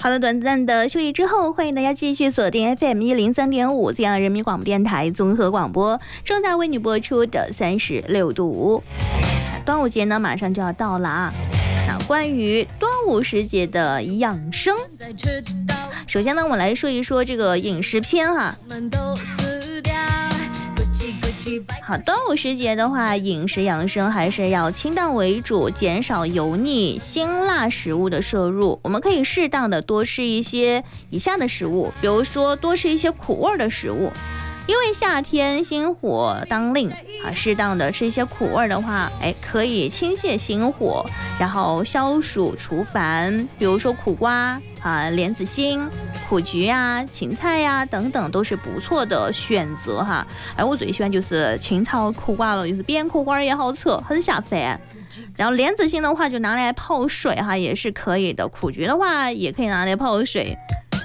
好了，短暂的休息之后，欢迎大家继续锁定 FM103.5这样人民广播电台综合广播，正在为你播出的36度。端午节呢，马上就要到了啊。那关于端午时节的养生，首先呢，我们来说一说这个饮食篇哈。好，端午时节的话，饮食养生还是要清淡为主，减少油腻、辛辣食物的摄入。我们可以适当的多吃一些以下的食物，比如说多吃一些苦味的食物。因为夏天心火当令啊，适当的吃一些苦味的话，可以清泻心火，然后消暑除烦。比如说苦瓜啊、莲子心、苦菊啊、芹菜呀、等等，都是不错的选择哈。我最喜欢就是青草苦瓜了，就是煸苦瓜也好吃，很下饭。然后莲子心的话就拿来泡水哈，也是可以的。苦菊的话也可以拿来泡水。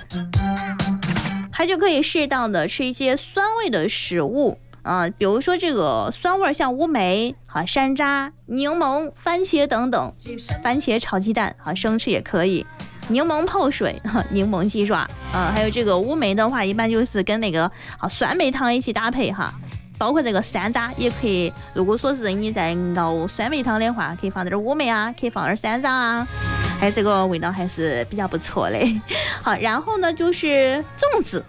还就可以适当的吃一些酸味的食物比如说这个酸味像乌梅山楂、柠檬、番茄等等。番茄炒鸡蛋生吃也可以，柠檬泡水、柠檬鸡爪还有这个乌梅的话，一般就是跟那个酸梅汤一起搭配哈。包括这个山楂也可以，如果说是你在熬酸梅汤的话，可以放点乌梅啊，可以放点山楂啊，还有这个味道还是比较不错嘞。好，然后呢就是粽子。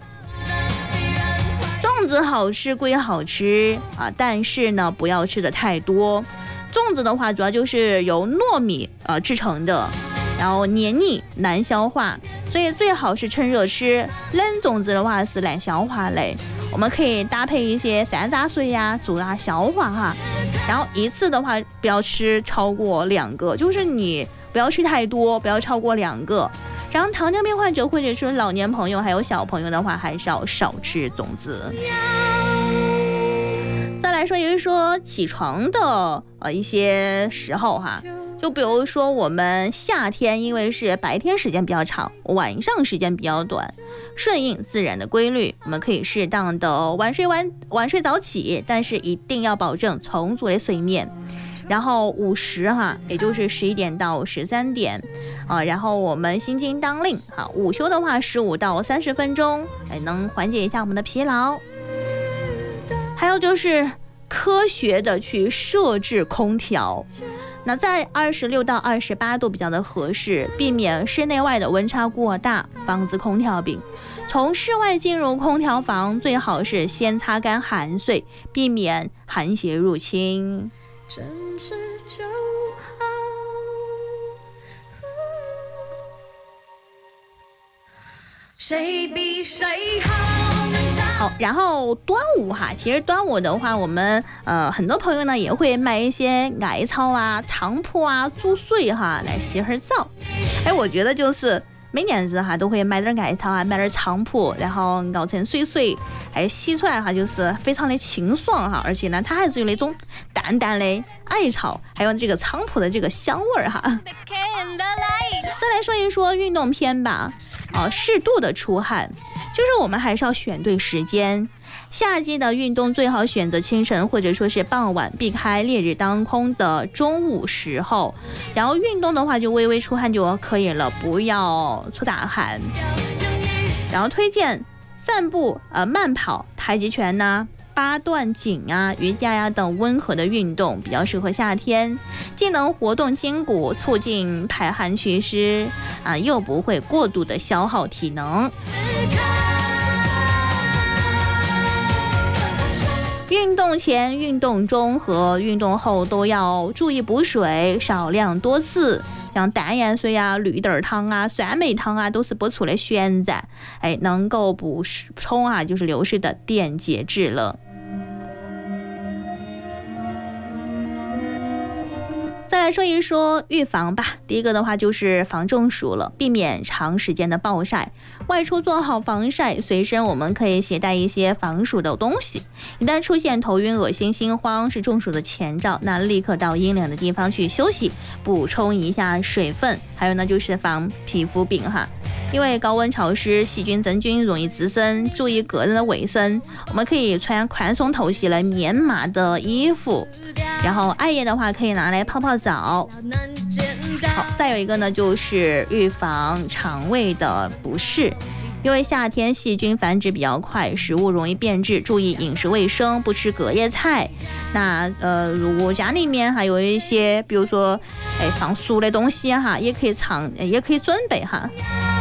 粽子好吃归好吃但是呢不要吃的太多。粽子的话主要就是由糯米制成的，然后黏腻难消化，所以最好是趁热吃。冷粽子的话是难消化类，我们可以搭配一些山楂水呀，助它消化哈。然后一次的话不要吃超过2个，就是你不要吃太多，不要超过2个。然后糖尿病患者或者是老年朋友还有小朋友的话，还是要少吃粽子。再来说一说起床的一些时候哈，就比如说我们夏天因为是白天时间比较长，晚上时间比较短，顺应自然的规律，我们可以适当的晚睡早起，但是一定要保证充足的睡眠。然后午时哈，也就是11点到13点然后我们心经当令午休的话15到30分钟，能缓解一下我们的疲劳。还有就是科学的去设置空调，那在26到28度比较的合适，避免室内外的温差过大，防止空调病。从室外进入空调房，最好是先擦干汗水，避免寒邪入侵。真挚就好，谁比谁好。好，然后端午哈，其实端午的话，我们很多朋友呢也会买一些艾草啊、菖蒲啊、竹笋哈来洗会澡。我觉得就是每年子哈都会买点艾草啊，买点菖蒲，然后熬成水，还有洗出来哈就是非常的清爽哈，而且呢它还是有那种淡淡的艾草还有这个菖蒲的这个香味哈。再来说一说运动篇吧，适度的出汗，就是我们还是要选对时间。夏季的运动最好选择清晨或者说是傍晚，避开烈日当空的中午时候。然后运动的话就微微出汗就可以了，不要出大汗。然后推荐散步、慢跑、太极拳呐、八段锦啊、瑜伽呀等温和的运动，比较适合夏天，既能活动筋骨，促进排汗祛湿又不会过度的消耗体能。运动前、运动中和运动后都要注意补水，少量多次。像淡盐水啊、绿豆汤啊、酸梅汤啊，都是不错的选择，能够补充就是流失的电解质了。再来说一说预防吧。第一个的话就是防中暑了，避免长时间的暴晒，外出做好防晒，随身我们可以携带一些防暑的东西。一旦出现头晕、恶心、心慌是中暑的前兆，那立刻到阴凉的地方去休息，补充一下水分。还有呢就是防皮肤病哈，因为高温潮湿，细菌真菌容易滋生，注意个人的卫生。我们可以穿宽松透气的棉麻的衣服，然后艾叶的话可以拿来泡泡澡。 好，再有一个呢，就是预防肠胃的不适。因为夏天细菌繁殖比较快，食物容易变质，注意饮食卫生，不吃隔夜菜。那如果家里面还有一些，比如说放素的东西哈，也可以准备哈。